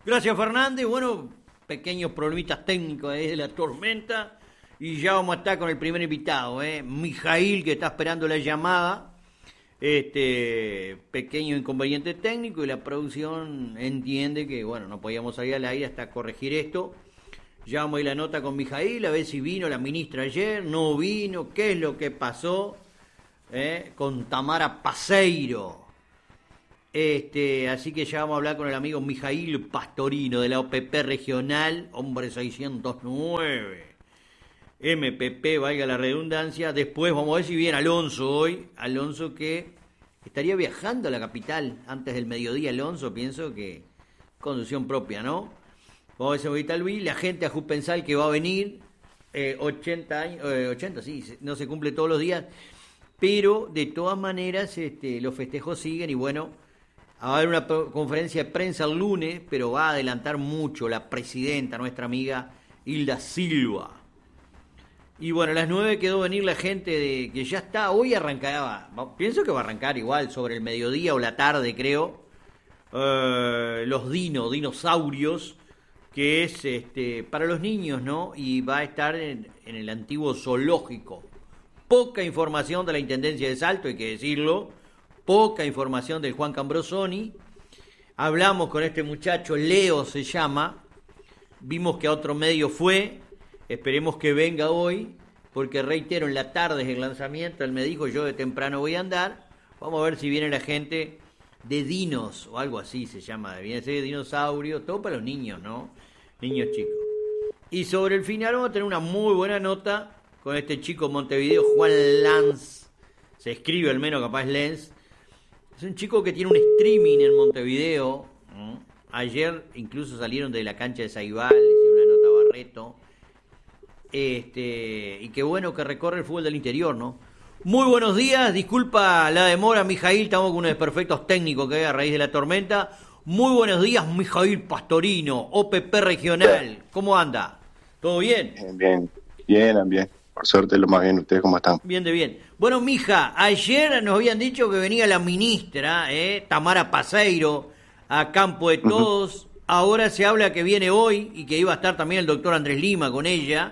Gracias, Fernández. Bueno, pequeños problemitas técnicos ahí de la tormenta. Y ya vamos a estar con el primer invitado, Mijail, que está esperando la llamada. Pequeño inconveniente técnico y la producción entiende que, bueno, no podíamos salir al aire hasta corregir esto. Ya vamos a ir la nota con Mijail, a ver si vino la ministra ayer, no vino, qué es lo que pasó con Tamara Paseiro. Así que ya vamos a hablar con el amigo Mijail Pastorino de la OPP regional, hombre 609. MPP, valga la redundancia. Después vamos a ver si viene Alonso hoy. Alonso que estaría viajando a la capital antes del mediodía. Alonso, pienso que conducción propia, ¿no? Vamos a ver si ahorita Luis. La gente a Juspensal que va a venir. 80 años, 80, sí, no se cumple todos los días. Pero de todas maneras los festejos siguen y bueno, va a haber una conferencia de prensa el lunes, pero va a adelantar mucho la presidenta, nuestra amiga Hilda Silva. Y bueno, a las 9 quedó venir la gente que ya está, hoy arrancaba, pienso que va a arrancar igual sobre el mediodía o la tarde creo, los dinosaurios, que es para los niños, ¿no? Y va a estar en el antiguo zoológico. Poca información de la Intendencia de Salto, hay que decirlo, poca información del Juan Cambrosoni. Hablamos con este muchacho, Leo se llama, vimos que a otro medio fue. Esperemos que venga hoy, porque reitero, en la tarde es el lanzamiento, él me dijo, yo de temprano voy a andar, vamos a ver si viene la gente de dinos, o algo así se llama, viene a ser de dinosaurio, todo para los niños, ¿no? Niños chicos. Y sobre el final vamos a tener una muy buena nota con este chico Montevideo, Juan Lanz, se escribe al menos capaz Lenz, es un chico que tiene un streaming en Montevideo, ¿no? Ayer incluso salieron de la cancha de Saibal, le hicieron una nota a Barreto, y qué bueno que recorre el fútbol del interior, ¿no? Muy buenos días, disculpa la demora, Mijail, estamos con unos desperfectos técnicos que hay a raíz de la tormenta. Muy buenos días, Mijail Pastorino, OPP regional, ¿cómo anda? ¿Todo bien? Bien. Por suerte lo más bien, ¿ustedes cómo están? Bien, de bien. Bueno, mija, ayer nos habían dicho que venía la ministra, Tamara Paseiro, a Campo de Todos. Ahora se habla que viene hoy y que iba a estar también el doctor Andrés Lima con ella.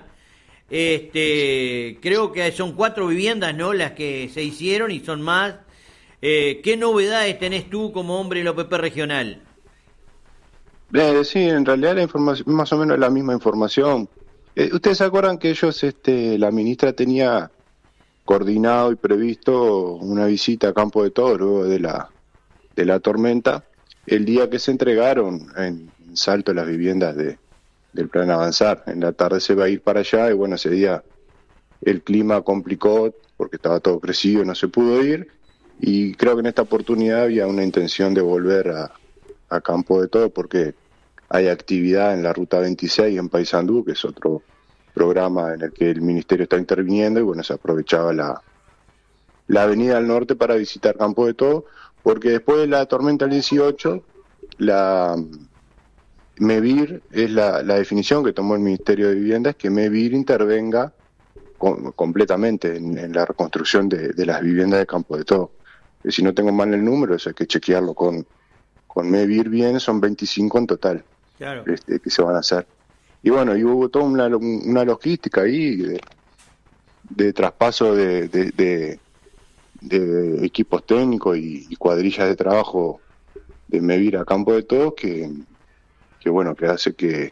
Creo que son 4 viviendas, ¿no?, las que se hicieron y son más. ¿Qué novedades tenés tú como hombre del OPP regional? Sí, en realidad la información, más o menos la misma información. ¿Ustedes se acuerdan que la ministra tenía coordinado y previsto una visita a Campo de Todos luego de la tormenta, el día que se entregaron en Salto las viviendas del Plan Avanzar? En la tarde se va a ir para allá y bueno, ese día el clima complicó porque estaba todo crecido, no se pudo ir y creo que en esta oportunidad había una intención de volver a Campo de Todos porque hay actividad en la Ruta 26 en Paysandú, que es otro programa en el que el Ministerio está interviniendo y bueno, se aprovechaba la avenida al norte para visitar Campo de Todos, porque después de la tormenta del 18, la MEVIR es la definición que tomó el Ministerio de Vivienda, es que MEVIR intervenga completamente en la reconstrucción de las viviendas de Campo de Todos. Si no tengo mal el número, eso hay que chequearlo con MEVIR bien, son 25 en total. Claro. Que se van a hacer. Y bueno, y hubo toda una logística ahí de traspaso de equipos técnicos y cuadrillas de trabajo de MEVIR a Campo de Todos que bueno, que hace que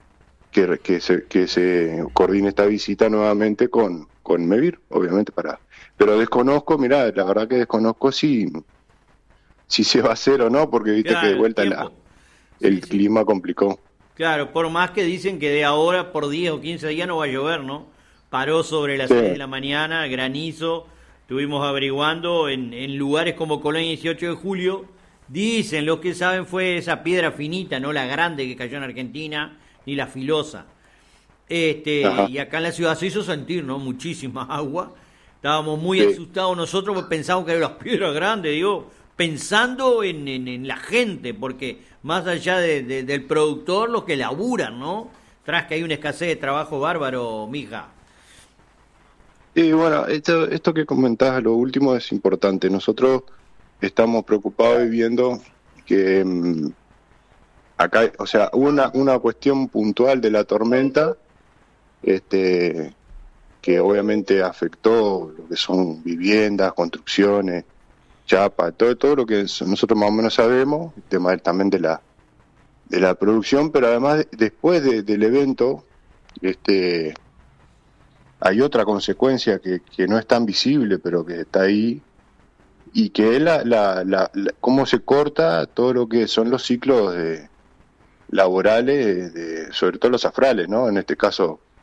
se coordine esta visita nuevamente con MEVIR, obviamente pero desconozco, mirá, la verdad que desconozco si se va a hacer o no, porque viste que de vuelta el clima complicó. Claro, por más que dicen que de ahora por 10 o 15 días no va a llover, ¿no? Paró sobre las 6 de la mañana, granizo, estuvimos averiguando en lugares como Colonia 18 de Julio, dicen, los que saben, fue esa piedra finita, no la grande que cayó en Argentina, ni la filosa. Y acá en la ciudad se hizo sentir, ¿no?, muchísima agua, estábamos muy asustados nosotros, porque pensábamos que eran las piedras grandes, digo, pensando en la gente, porque más allá del productor, los que laburan, ¿no? Tras que hay una escasez de trabajo bárbaro, mija. Y bueno, esto que comentás, lo último es importante. Nosotros estamos preocupados y viendo que acá, o sea, hubo una cuestión puntual de la tormenta, que obviamente afectó lo que son viviendas, construcciones, chapa, todo lo que nosotros más o menos sabemos, el tema también de la producción, pero además después del evento, hay otra consecuencia que no es tan visible, pero que está ahí, y que es cómo se corta todo lo que son los ciclos laborales, sobre todo los afrales, ¿no? En este caso,